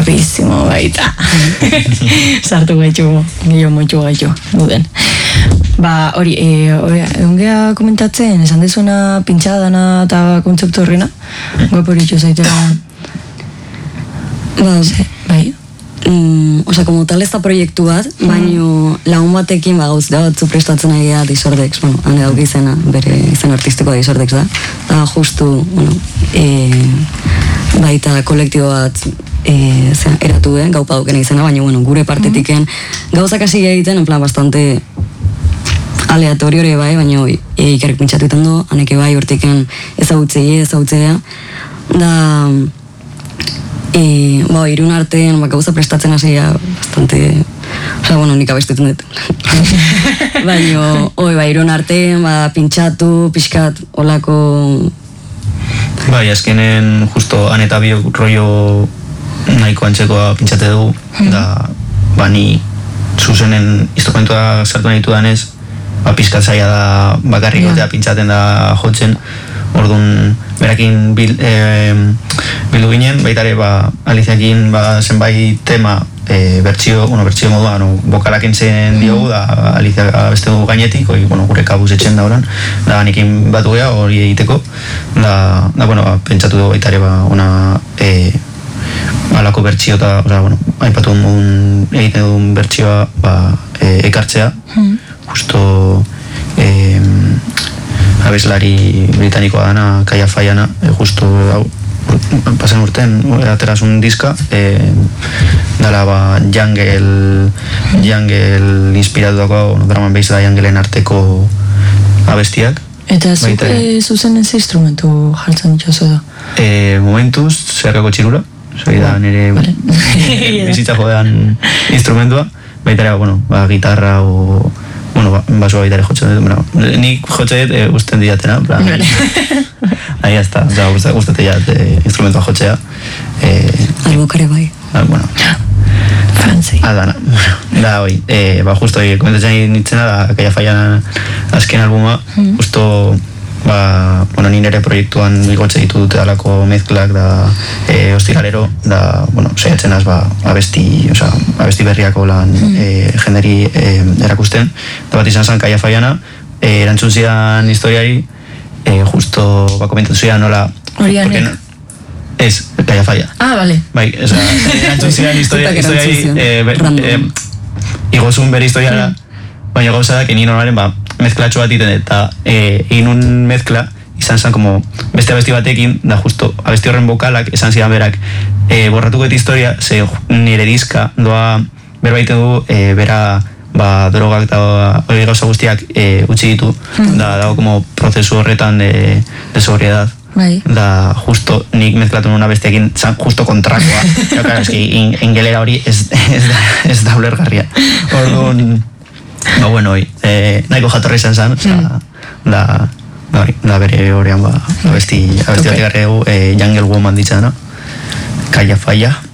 guapísimo baita. Sartu gaitu, gehiago moitxu gaitu, duden. Ba, hori, ongea komentatzen, esan dezuna pintxadana eta kontzeptu horrena, guapo horitxu zaitera. Bai. Osa, como tal ez da proiektu bat, baino lagun batekin gauz da batzu prestatzen egia Disordex, bueno, hane dauk izena, bere izen artistikoa Disordex da. Da, justu, bueno, baita kolektibo bat eratu, gaupa daukena izena, baina, bueno, gure partetiken gauzak hasi egiten, en plan, bastante aleatorio ere bai, baina ikerrik pintxatu iten du, haneke bai urtiken ezagutzea, da, irun artean, gauza prestatzen hasia bastante, bueno, nik abestutzen dut. Baina, irun artean, pintxatu, pixkat, olako... Bai, azkenen, justo, han eta biok rollo nahiko antzekoa pintxate dugu, da, ni zuzenen instrumentua sartu nahi danez, pixkat zaila da bakarrik gotea pintxaten da jotzen, orduan berakin bildu ginen, baitare Aliziakin zenbait tema bertsio moduan, bokalakin zen diogu, da Alizia beste dugu gainetik, gure kabuz etxen da horan, da nikin batu geha hori egiteko, da pentsatu dugu baitare ona alako bertsio eta, hainpatu modun egiten duen bertsioa ekartzea, justo abeslari britanikoa dana, Kaya Fayana, justo pasen urten, aterasun diska, dala Jungle inspiratu dago, Drum and Bass da Jungleen arteko abestiak. Eta zuk zuzen ez instrumentu jartzen itxoso da? Momentuz, zerkako txirula, zoi da nire bizitza jodean instrumentua, baitara, gitarra o... basua baitare jotzen dut, nik jotzen dut usten diatena, ahi hasta, guztate jat instrumentua jotzea. Albokare bai. Fancy. Aldana, da hoi, justo komentatzen nintzena da Kaya Fayana azken albuma, justo ni nire proiektuan igotze ditu dute alako mezklak da Hostigalero, da, saiatzen az abesti berriako lan jenderi erakusten, da bat izan zen Kaya Fayana, erantzun zidan historiari, justo komentatu zidan nola... Horianek? Ez, Kaya Faya. Bale. Bai, erantzun zidan historiari, igozun bere historiara, baina gauza da, que ni normalen, mezklatxo bat iten, eta egin un mezkla, izan zen como beste abesti batekin, da justo abesti horren bokalak, esan zidan berak, borratuko eta historia, ze nire diska doa berbaiten du, bera drogak eta hori gauza guztiak utzi ditu, da dago como prozesu horretan de sobriedad. Da justo nik mezklatu nuna bestiakin zan justo kontrakoa. Claro, es que ingelera hori ez da ulergarria. Orduan, nahiko jatorra izan zen, da bere horrean abesti bat garregu Jungle Woman ditzana, Kaya Faya.